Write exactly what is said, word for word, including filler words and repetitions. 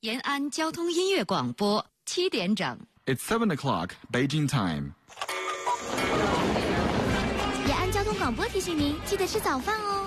延安交通音乐广播，七点整。 It's seven o'clock, Beijing time. 延安交通广播提醒您，记得吃早饭哦。